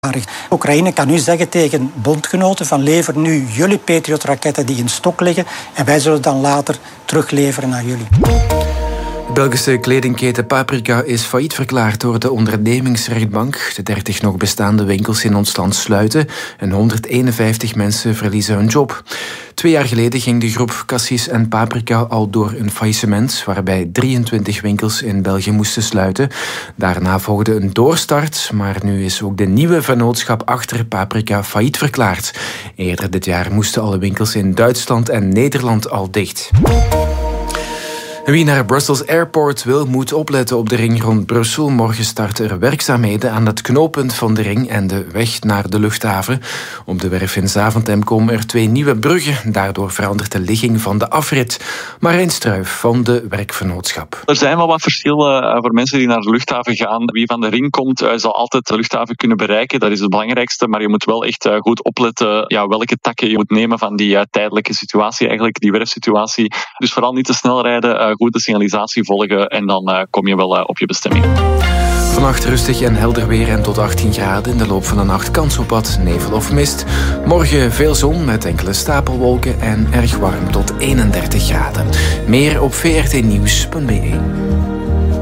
Oekraïne kan nu zeggen tegen bondgenoten van lever nu jullie Patriot-raketten die in stok liggen en wij zullen dan later terugleveren aan jullie. De Belgische kledingketen Paprika is failliet verklaard door de ondernemingsrechtbank. De 30 nog bestaande winkels in ons land sluiten en 151 mensen verliezen hun job. 2 jaar geleden ging de groep Cassis en Paprika al door een faillissement, waarbij 23 winkels in België moesten sluiten. Daarna volgde een doorstart, maar nu is ook de nieuwe vennootschap achter Paprika failliet verklaard. Eerder dit jaar moesten alle winkels in Duitsland en Nederland al dicht. Wie naar Brussels Airport wil, moet opletten op de ring rond Brussel. Morgen starten er werkzaamheden aan het knooppunt van de ring en de weg naar de luchthaven. Op de werf in Zaventem komen er 2 nieuwe bruggen. Daardoor verandert de ligging van de afrit. Marijn Struijf van de werkvernootschap. Er zijn wel wat verschillen voor mensen die naar de luchthaven gaan. Wie van de ring komt, zal altijd de luchthaven kunnen bereiken. Dat is het belangrijkste. Maar je moet wel echt goed opletten welke takken je moet nemen van die tijdelijke situatie, eigenlijk die werfsituatie. Dus vooral niet te snel rijden. Goed de signalisatie volgen en dan kom je wel op je bestemming. Vannacht rustig en helder weer en tot 18 graden. In de loop van de nacht kans op wat nevel of mist. Morgen veel zon met enkele stapelwolken en erg warm tot 31 graden. Meer op vrtnieuws.be.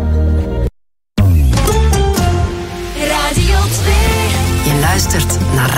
Radio 2. Je luistert naar